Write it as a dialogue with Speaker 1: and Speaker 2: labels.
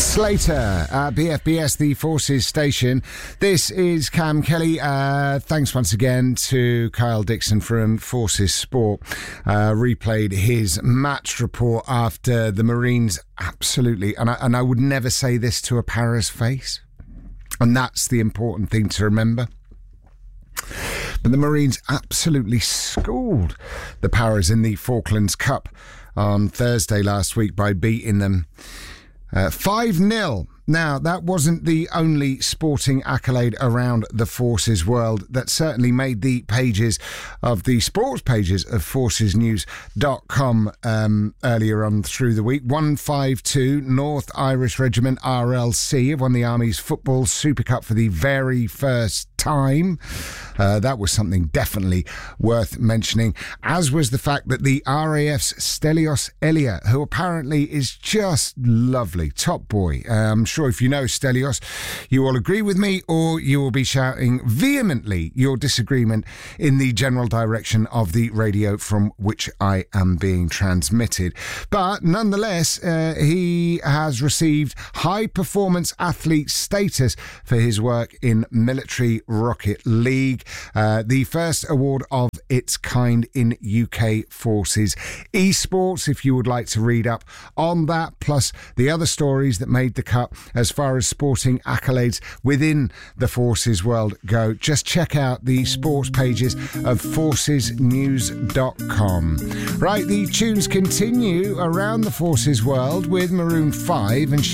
Speaker 1: Slater at BFBS, the Forces station. This is Cam Kelly. Thanks once again to Kyle Dixon from Forces Sport. Replayed his match report after the Marines absolutely, and I would never say this to a Para's face, and that's the important thing to remember. But the Marines absolutely schooled the Paras in the Falklands Cup on Thursday last week by beating them 5-0. Now, that wasn't the only sporting accolade around the Forces world. That certainly made the pages of the sports pages of forcesnews.com earlier on through the week. 152 North Irish Regiment RLC have won the Army's Football Super Cup for the very first time. That was something definitely worth mentioning, as was the fact that the RAF's Stelios Elia, who apparently is just lovely, top boy. I'm sure if you know Stelios, you will agree with me, or you will be shouting vehemently your disagreement in the general direction of the radio from which I am being transmitted. But nonetheless, he has received high performance athlete status for his work in Military Rocket League, the first award of its kind in UK Forces esports. If you would like to read up on that, plus the other stories that made the cut as far as sporting accolades within the Forces world go, just check out the sports pages of forcesnews.com. Right, the tunes continue around the Forces world with Maroon 5 and